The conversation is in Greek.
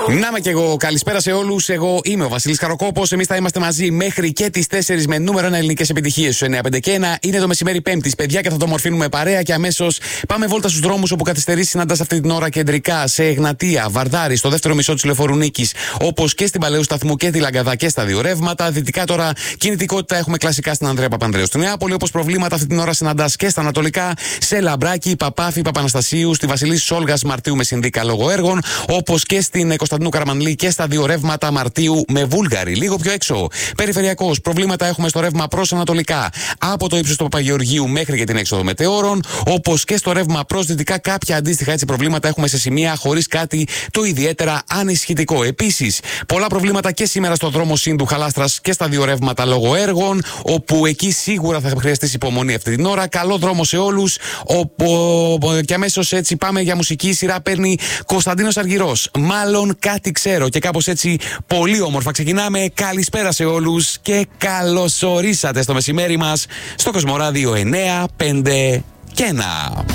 Να είμαι κι εγώ. Καλησπέρα σε όλους. Εγώ είμαι ο Βασίλης Καροκόπος. Εμείς θα είμαστε μαζί μέχρι και τις 4 με νούμερο 1 ελληνικές επιτυχίες στους 9, 5 και 1. Είναι το μεσημέρι Πέμπτης, παιδιά, και θα το μορφύνουμε παρέα. Και αμέσως πάμε βόλτα στους δρόμους όπου καθυστερείς συναντάς αυτή την ώρα κεντρικά σε Εγνατία, Βαρδάρη, στο δεύτερο μισό της Λεωφόρου Νίκης, όπως και στην Παλαιού Σταθμού και τη Λαγκαδά και στα δύο ρεύματα. Δυτικά τώρα κινητικότητα έχουμε κλασικά στην Ανδρέα Παπανδρέου στη Νεάπολη, όπως προβλήματα αυτή την ώρα συναντάς και στα ανατολικά σε Λαμπράκη, Παπάφη, Παπαναστασίου, στη Βασιλίσσης Όλγας Μαρτίου με συνδίκα λόγω έργων, όπως και στην Κωνσταντινού Καραμανλή και στα δύο ρεύματα Μαρτίου με Βούλγαρη. Λίγο πιο έξω, περιφερειακός, προβλήματα έχουμε στο ρεύμα προς ανατολικά από το ύψος του Παπαγεωργίου μέχρι και την έξοδο Μετεώρων, όπως και στο ρεύμα προς δυτικά. Κάποια αντίστοιχα έτσι προβλήματα έχουμε σε σημεία χωρίς κάτι το ιδιαίτερα ανησυχητικό. Επίσης, πολλά προβλήματα και σήμερα στο δρόμο Σύντου Χαλάστρας και στα δύο ρεύματα λόγω έργων, όπου εκεί σίγουρα θα χρειαστεί υπομονή αυτή την ώρα. Καλό δρόμο σε όλους. Και αμέσως έτσι πάμε για μουσική. Σειρά παίρνει Κωνσταντίνος Αργυρός. Μάλλον κάτι ξέρω, και κάπως έτσι πολύ όμορφα ξεκινάμε. Καλησπέρα σε όλους και καλώς ορίσατε στο μεσημέρι μας στο Κοσμοράδιο 9, 5 και 1.